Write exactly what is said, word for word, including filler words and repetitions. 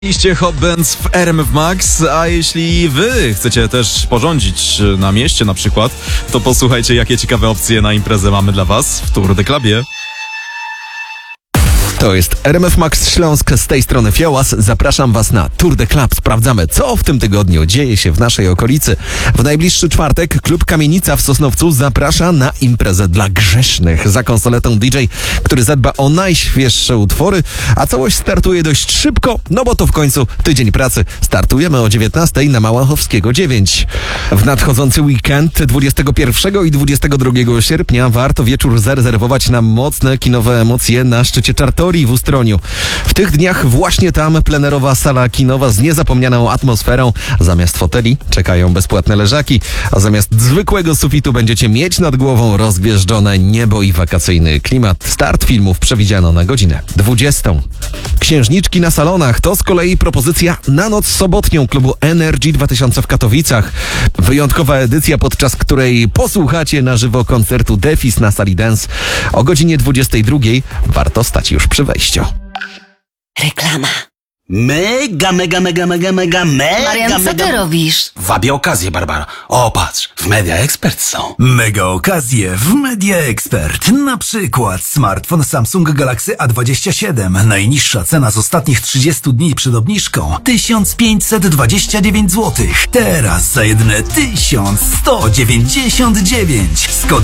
Iście Hot Bands w R M F Max, a jeśli wy chcecie też porządzić na mieście na przykład, to posłuchajcie, jakie ciekawe opcje na imprezę mamy dla was w Tour de Clubie. To jest R M F Max Śląsk, z tej strony Fiołas. Zapraszam was na Tour de Club. Sprawdzamy, co w tym tygodniu dzieje się w naszej okolicy. W najbliższy czwartek klub Kamienica w Sosnowcu zaprasza na imprezę dla grzesznych. Za konsoletą D J, który zadba o najświeższe utwory, a całość startuje dość szybko, no bo to w końcu tydzień pracy. Startujemy o dziewiętnastej na Małachowskiego dziewięć. W nadchodzący weekend dwudziestego pierwszego i dwudziestego drugiego sierpnia warto wieczór zarezerwować na mocne kinowe emocje na szczycie Czartorii w Ustroniu. W tych dniach właśnie tam plenerowa sala kinowa z niezapomnianą atmosferą. Zamiast foteli czekają bezpłatne leżaki, a zamiast zwykłego sufitu będziecie mieć nad głową rozgwieżdżone niebo i wakacyjny klimat. Start filmów przewidziano na godzinę dwudziestą. Księżniczki na salonach to z kolei propozycja na noc sobotnią klubu Energy dwa tysiące w Katowicach. Wyjątkowa edycja, podczas której posłuchacie na żywo koncertu Defis na sali Dance. O godzinie dwudziestej drugiej warto stać już przy wejściu. Reklama. Mega, mega, mega, mega, mega, mega, Marian, co mega... ty robisz? Wabię okazję, Barbara. O, patrz, w Media Expert są. Mega okazje w Media Expert. Na przykład smartfon Samsung Galaxy A dwadzieścia siedem. Najniższa cena z ostatnich trzydziestu dni przed obniżką tysiąc pięćset dwadzieścia dziewięć złotych. Teraz za jedyne tysiąc sto dziewięćdziesiąt dziewięć. Z kodem